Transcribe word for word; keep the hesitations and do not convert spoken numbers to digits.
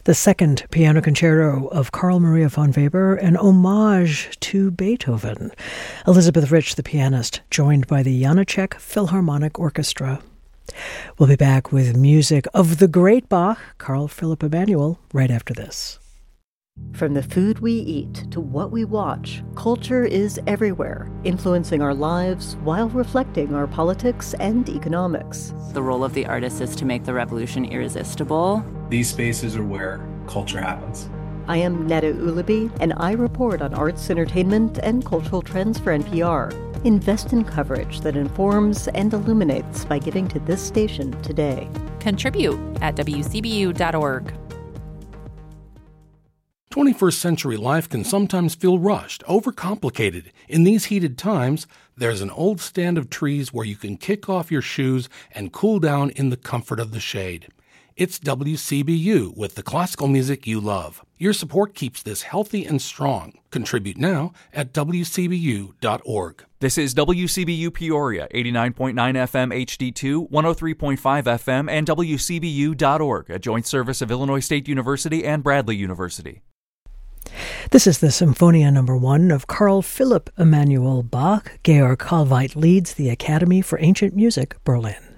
The second piano concerto of Carl Maria von Weber, an homage to Beethoven. Elizabeth Rich, the pianist, joined by the Janáček Philharmonic Orchestra. We'll be back with music of the great Bach, Carl Philipp Emanuel, right after this. From the food we eat to what we watch, culture is everywhere, influencing our lives while reflecting our politics and economics. The role of the artist is to make the revolution irresistible. These spaces are where culture happens. I am Netta Ulaby, and I report on arts, entertainment, and cultural trends for N P R. Invest in coverage that informs and illuminates by giving to this station today. Contribute at W C B U dot org. twenty-first century life can sometimes feel rushed, overcomplicated. In these heated times, there's an old stand of trees where you can kick off your shoes and cool down in the comfort of the shade. It's W C B U with the classical music you love. Your support keeps this healthy and strong. Contribute now at W C B U dot org. This is W C B U Peoria, eighty-nine point nine F M H D two, one oh three point five F M, and W C B U dot org, a joint service of Illinois State University and Bradley University. This is the Symphonia Number One of Carl Philipp Emanuel Bach. Georg Kallweit leads the Academy for Ancient Music, Berlin.